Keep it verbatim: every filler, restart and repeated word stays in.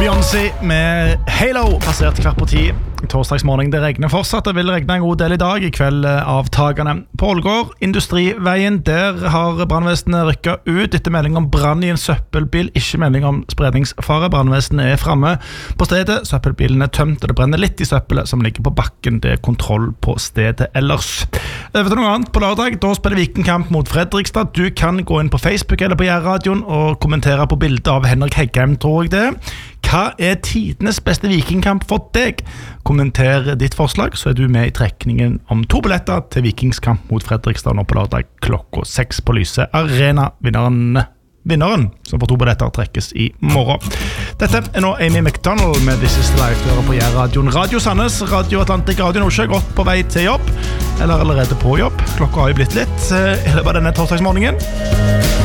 Beyoncé med Halo, basert hvert på ti. Torsdagsmorgen, det regner fortsatt. Det vil regne en god del i dag. I kveld avtagende. På Ålgård, Industriveien, der har brannvesenet rykket ut etter melding om brann i en søppelbil. Ikke melding om spredningsfare. Brannvesenet er fremme på stedet. Søppelbilen er tømt, og det brenner litt i søppelet som ligger på bakken. Det er kontroll på stedet ellers. Over til noe annet. På lørdag, da spiller Vikingkamp mot Fredrikstad. Du kan gå inn på Facebook eller på Jærradioen og kommentere på bildet av Henrik Heggheim, tror jeg det. Hva er tidenes beste vikingkamp for deg? Kommenter ditt forslag, så er du med i trekningen om to billetter til Vikingskamp mot Fredrikstad nå på lørdag klokka seks på Lyse Arena. Vinneren, vinneren som får to billetter trekkes i morgen. Dette er nå Amy McDonald med This is Life. Du hører på Jærradioen. Radio Sandnes, Radio Atlantic, Radio Nordsjø, godt på vei til jobb, eller allerede på jobb. Klokka har jo blitt litt, eller var denne torsdagsmorgenen?